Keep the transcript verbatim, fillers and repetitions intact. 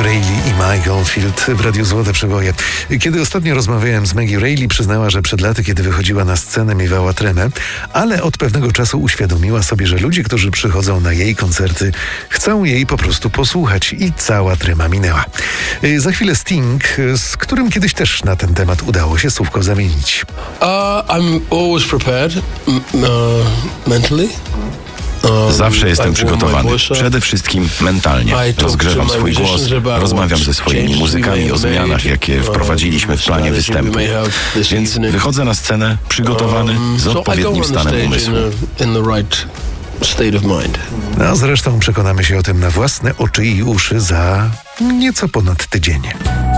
Rayleigh i Mike Oldfield w Radiu Złote Przeboje. Kiedy ostatnio rozmawiałem z Maggie Rayleigh, przyznała, że przed laty, kiedy wychodziła na scenę, miewała tremę, ale od pewnego czasu uświadomiła sobie, że ludzie, którzy przychodzą na jej koncerty, chcą jej po prostu posłuchać i cała trema minęła. Za chwilę Sting, z którym kiedyś też na ten temat udało się słówko zamienić. Uh, I'm always prepared m- uh, mentally. Zawsze jestem przygotowany, przede wszystkim mentalnie. Rozgrzewam swój głos, rozmawiam ze swoimi muzykami o zmianach, jakie wprowadziliśmy w planie występu. Więc wychodzę na scenę przygotowany, z odpowiednim stanem umysłu. No zresztą przekonamy się o tym na własne oczy i uszy za nieco ponad tydzień.